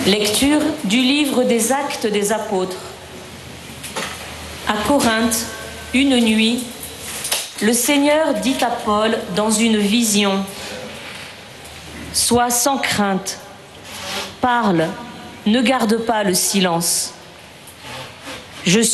Lecture du livre des Actes des Apôtres. À Corinthe, une nuit, le Seigneur dit à Paul dans une vision: « Sois sans crainte, parle, ne garde pas le silence. Je